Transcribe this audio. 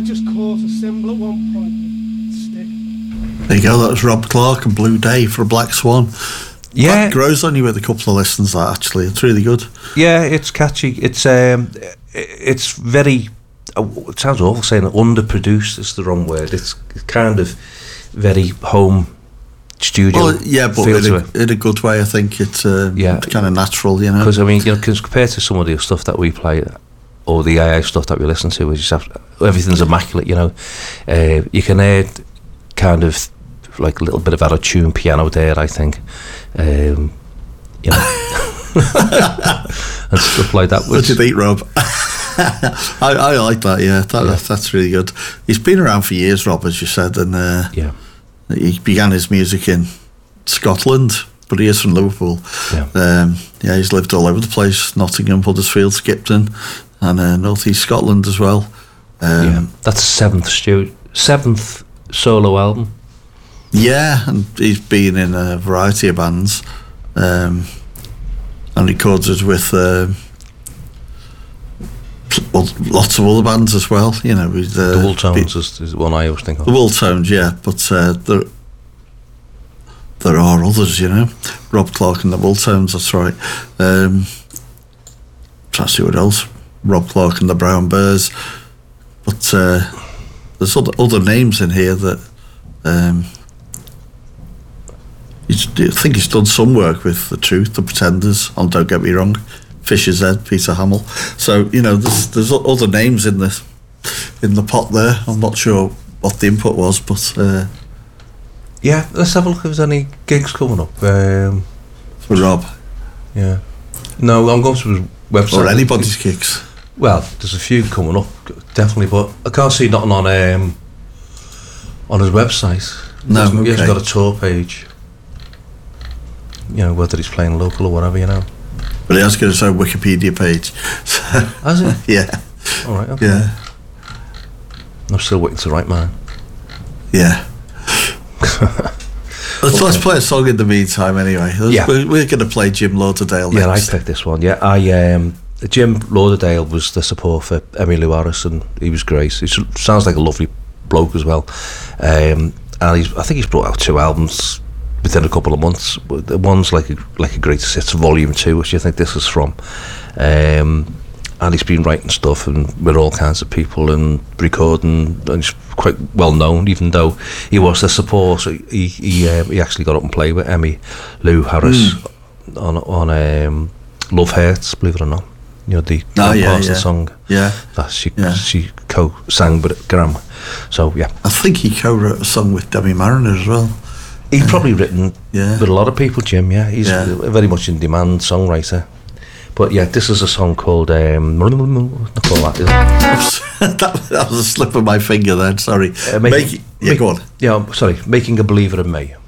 I just caught a symbol at one point with a stick. There you go, that was Rob Clark and Blue Day for a Black Swan. Yeah. That grows on you with a couple of listens, that actually. It's really good. Yeah, it's catchy. It's very, it sounds awful saying it, underproduced is the wrong word. It's kind of very home studio. Well, yeah, but in a good way, I think. It's kind of natural, you know. Because, I mean, you know, compared to some of the stuff that we play, or the AA stuff that we listen to, we just have, everything's immaculate, you know. You can hear kind of like a little bit of out-of-tune piano there, I think. You know. And stuff like that. What do you think, Rob? I like that, yeah. That's really good. He's been around for years, Rob, as you said, and he began his music in Scotland, but he is from Liverpool. He's lived all over the place: Nottingham, Huddersfield, Skipton, and North East Scotland as well. That's seventh solo album. Yeah, and he's been in a variety of bands, and recorded with lots of other bands as well. You know, with the Wool Tones is one I always think of. The Wool Tones, yeah, but there are others. You know, Rob Clark and the Wool Tones. That's right. Trying to see what else. Rob Clark and the Brown Bears, but there's other names in here that. I think he's done some work with The Truth, The Pretenders, on Don't Get Me Wrong, Fisher's Head, Peter Hamill. So, you know, there's other names in the pot there. I'm not sure what the input was, but yeah, let's have a look if there's any gigs coming up for Rob. Yeah, no, I'm going to his website or anybody's gigs. Well, there's a few coming up, definitely, but I can't see nothing on his website. No, he hasn't got a tour page. You know, whether he's playing local or whatever, you know. But he has got his own Wikipedia page. Has he? Yeah. All right, okay. Yeah. I'm still waiting to write mine. Yeah. Let's play a song in the meantime anyway. We're going to play Jim Lauderdale next. Yeah, I picked this one. Yeah, Jim Lauderdale was the support for Emmylou Harris, and he was great. He sounds like a lovely bloke as well. And I think he's brought out 2 albums within a couple of months. One's like a greatest hits volume 2, which I think this is from, and he's been writing stuff and with all kinds of people and recording, and he's quite well known, even though he was the support. So he actually got up and played with Emmylou Harris on Love Hurts, believe it or not. You know, the Parson song that she co-sang with Graham. So yeah, I think he co-wrote a song with Debbie Mariner as well. He's probably written with a lot of people, Jim. Yeah, he's a very much in demand songwriter. But yeah, this is a song called not call that, is it? that was a slip of my finger then. Sorry. Go on. Yeah, sorry. Making a Believer in Me.